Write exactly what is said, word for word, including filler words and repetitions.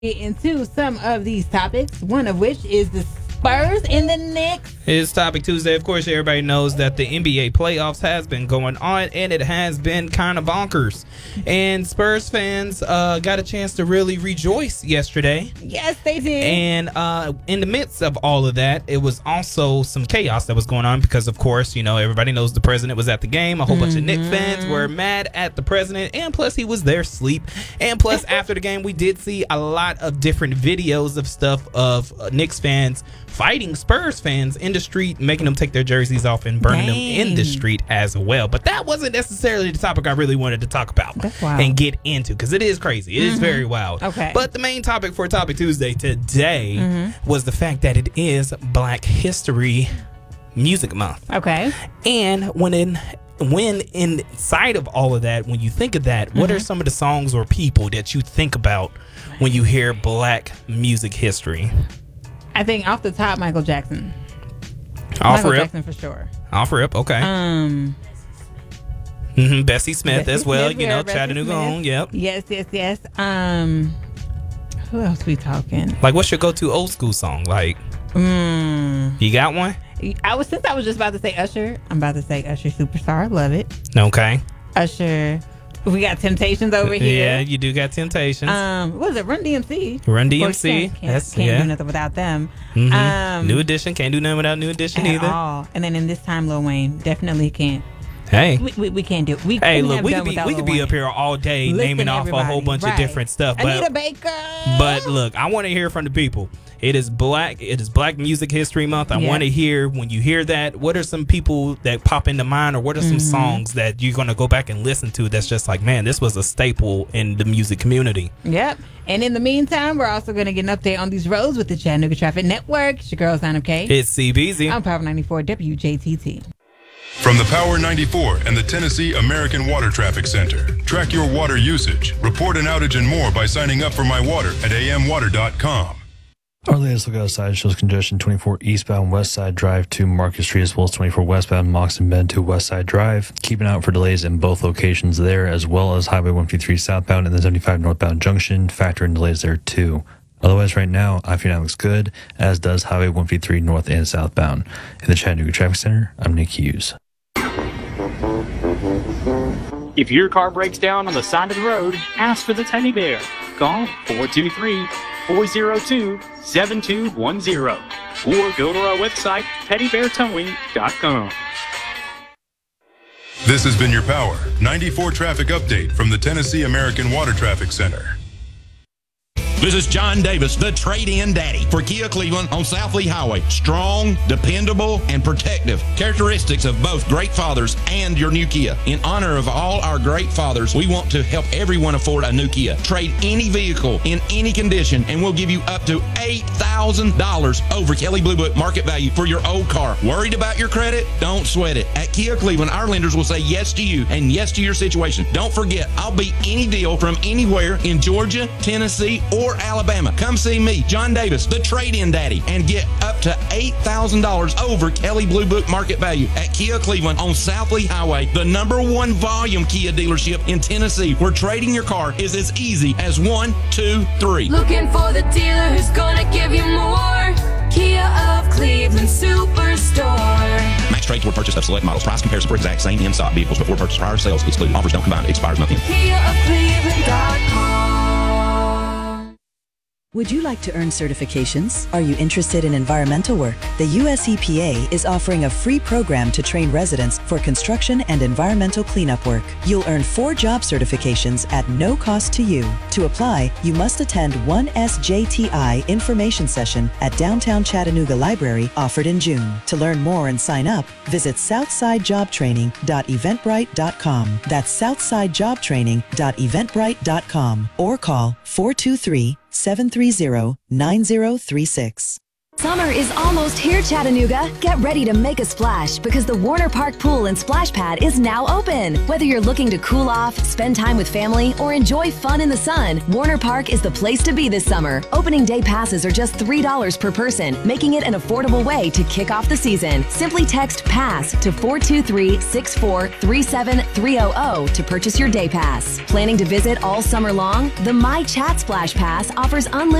Get into some of these topics, one of which is the Spurs and the Knicks. It's Topic Tuesday. Of course, everybody knows that the N B A playoffs has been going on, and it has been kind of bonkers. And Spurs fans uh, got a chance to really rejoice yesterday. Yes, they did. And uh, in the midst of all of that, it was also some chaos that was going on because, of course, you know, everybody knows the president was at the game. A whole mm-hmm. bunch of Knicks fans were mad at the president, and plus he was there asleep. And plus, after the game, we did see a lot of different videos of stuff of uh, Knicks fans fighting Spurs fans in the street, making them take their jerseys off and burning Dang. them in the street as well. But that wasn't necessarily the topic I really wanted to talk about and get into, because it is crazy. It mm-hmm. is very wild. Okay. But the main topic for Topic Tuesday today mm-hmm. was the fact that it is Black History Music Month. Okay. And when in when inside of all of that, when you think of that, mm-hmm. what are some of the songs or people that you think about when you hear Black music history? I think off the top, Michael Jackson. Off Michael rip. Jackson for sure. Off rip, okay. Um, mm-hmm. Bessie Smith Bessie as well. Smith, you know, Bessie Chattanooga Smith. on. Yep. Yes, yes, yes. Um, who else we talking? Like, what's your go-to old school song? Like, mm. you got one? I was since I was just about to say Usher. I'm about to say Usher Superstar. Love it. Okay. Usher. We got Temptations over here. Yeah, you do got Temptations. Um, what is it? Run D M C. Run D M C. Can't, can't, That's, can't yeah. do nothing without them. Mm-hmm. Um, New Edition. Can't do nothing without New Edition at either. All. And then in this time, Lil Wayne definitely can't. Hey, we, we, we can't do it. We hey, look, have we done could be we Lil could be Wayne. up here all day Listen, naming off everybody. a whole bunch right. of different stuff. But Anita Baker. But look, I want to hear from the people. It is black. It is Black Music History Month. I yes. want to hear, when you hear that, what are some people that pop into mind, or what are some mm-hmm. songs that you're gonna go back and listen to that's just like, man, this was a staple in the music community. Yep. And in the meantime, we're also going to get an update on these roads with the Chattanooga Traffic Network. It's your girl, Sign Up K. It's C B Z. I'm Power ninety-four W J T T. From the Power ninety-four and the Tennessee American Water Traffic Center. Track your water usage, report an outage and more by signing up for My Water at a m water dot com. Our latest look outside shows congestion twenty-four eastbound West Side Drive to Market Street, as well as twenty-four westbound Moxon Bend to West Side Drive. Keep an eye out for delays in both locations there, as well as Highway one fifty-three southbound and the seventy-five northbound junction. Factor in delays there too. Otherwise, right now, I feel that looks good, as does Highway one fifty-three north and southbound. In the Chattanooga Traffic Center, I'm Nick Hughes. If your car breaks down on the side of the road, ask for the Teddy Bear. Call four two three, four zero two, seven two one zero or go to our website, teddy bear towing dot com. This has been your Power ninety-four traffic update from the Tennessee American Water Traffic Center. This is John Davis, the trade-in daddy for Kia Cleveland on South Lee Highway. Strong, dependable, and protective. Characteristics of both great fathers and your new Kia. In honor of all our great fathers, we want to help everyone afford a new Kia. Trade any vehicle in any condition, and we'll give you up to eight thousand dollars over Kelley Blue Book market value for your old car. Worried about your credit? Don't sweat it. At Kia Cleveland, our lenders will say yes to you and yes to your situation. Don't forget, I'll beat any deal from anywhere in Georgia, Tennessee, or Alabama. Come see me, John Davis, the trade-in daddy, and get up to eight thousand dollars over Kelley Blue Book market value at Kia Cleveland on South Lee Highway, the number one volume Kia dealership in Tennessee, where trading your car is as easy as one, two, three. Looking for the dealer who's gonna give you more. Kia of Cleveland Superstore. Max trade toward purchase of select models. Price comparison for exact same in-stock vehicles before purchase. Prior sales excluded. Offers don't combine. Expires month end. Kia of Cleveland dot com. Would you like to earn certifications? Are you interested in environmental work? The U S E P A is offering a free program to train residents for construction and environmental cleanup work. You'll earn four job certifications at no cost to you. To apply, you must attend one S J T I information session at Downtown Chattanooga Library offered in June. To learn more and sign up, visit southside job training dot eventbrite dot com. That's southside job training dot eventbrite dot com or call four two three, seven three zero, nine zero three six. Summer is almost here, Chattanooga. Get ready to make a splash because the Warner Park Pool and Splash Pad is now open. Whether you're looking to cool off, spend time with family, or enjoy fun in the sun, Warner Park is the place to be this summer. Opening day passes are just three dollars per person, making it an affordable way to kick off the season. Simply text PASS to four two three, six four three seven three hundred to purchase your day pass. Planning to visit all summer long? The My Chat Splash Pass offers unlimited